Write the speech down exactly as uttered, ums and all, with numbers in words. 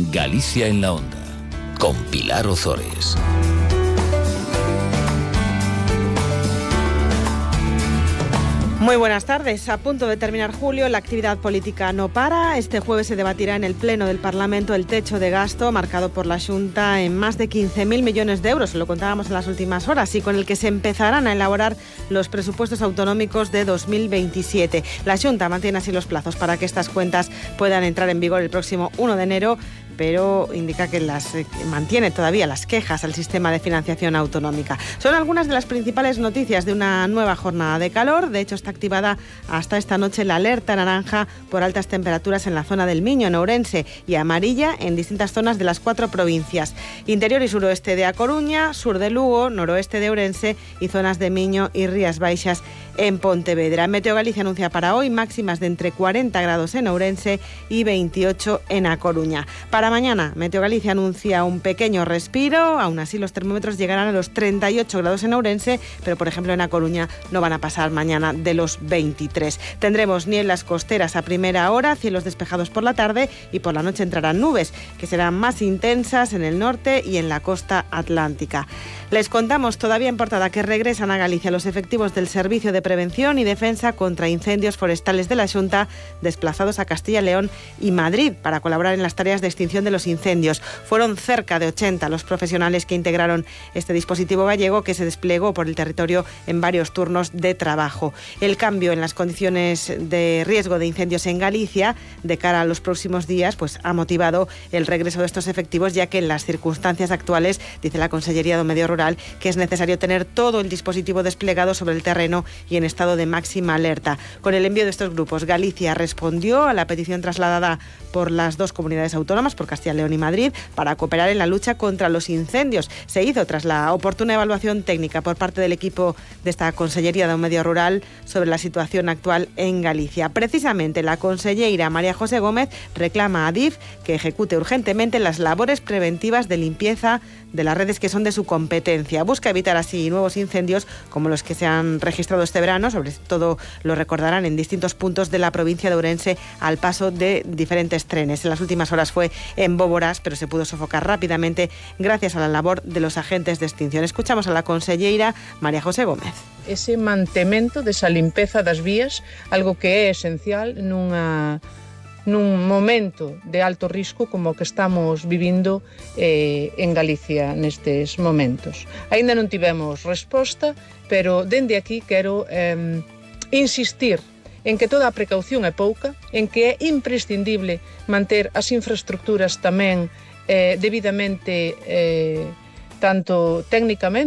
Galicia en la Onda, con Pilar Ozores. Muy buenas tardes. A punto de terminar julio, la actividad política no para. Este jueves se debatirá en el Pleno del Parlamento el techo de gasto marcado por la Xunta en más de quince mil millones de euros, lo contábamos en las últimas horas, y con el que se empezarán a elaborar los presupuestos autonómicos de dos mil veintisiete. La Xunta mantiene así los plazos para que estas cuentas puedan entrar en vigor el próximo uno de enero, pero indica que las eh, mantiene todavía las quejas al sistema de financiación autonómica. Son algunas de las principales noticias de una nueva jornada de calor. De hecho, está activada hasta esta noche la alerta naranja por altas temperaturas en la zona del Miño, en Ourense, y amarilla en distintas zonas de las cuatro provincias: interior y suroeste de A Coruña, sur de Lugo, noroeste de Ourense y zonas de Miño y Rías Baixas en Pontevedra. Meteo Galicia anuncia para hoy máximas de entre cuarenta grados en Ourense y veintiocho en A Coruña. Para mañana, Meteo Galicia anuncia un pequeño respiro. Aún así, los termómetros llegarán a los treinta y ocho grados en Ourense, pero por ejemplo en A Coruña no van a pasar mañana de los veintitrés. Tendremos nieblas costeras a primera hora, cielos despejados por la tarde, y por la noche entrarán nubes, que serán más intensas en el norte y en la costa atlántica. Les contamos todavía en portada que regresan a Galicia los efectivos del Servicio de Prevención y Defensa contra Incendios Forestales de la Xunta, desplazados a Castilla, León y Madrid para colaborar en las tareas de extinción de los incendios. Fueron cerca de ochenta los profesionales que integraron este dispositivo gallego, que se desplegó por el territorio en varios turnos de trabajo. El cambio en las condiciones de riesgo de incendios en Galicia de cara a los próximos días pues ha motivado el regreso de estos efectivos, ya que en las circunstancias actuales, dice la Consellería de Medio Rural, que es necesario tener todo el dispositivo desplegado sobre el terreno y en estado de máxima alerta. Con el envío de estos grupos, Galicia respondió a la petición trasladada por las dos comunidades autónomas, por Castilla, León y Madrid, para cooperar en la lucha contra los incendios. Se hizo tras la oportuna evaluación técnica por parte del equipo de esta Consellería de Medio Rural sobre la situación actual en Galicia. Precisamente, la conselleira María José Gómez reclama a Adif que ejecute urgentemente las labores preventivas de limpieza de las redes que son de su competencia. Busca evitar así nuevos incendios como los que se han registrado este verano, sobre todo lo recordarán, en distintos puntos de la provincia de Ourense al paso de diferentes trenes. En las últimas horas fue en Bóboras, pero se pudo sofocar rápidamente gracias a la labor de los agentes de extinción. Escuchamos a la conselleira María José Gómez. Ese mantemento desa limpeza das vías, algo que é esencial nunha nun momento de alto risco como o que estamos vivindo eh, en Galicia nestes momentos. Aínda non tivemos resposta, pero dende aquí quero eh, insistir en que toda a precaución é pouca, en que é imprescindible manter as infraestructuras tamén eh, debidamente eh, tanto técnicamente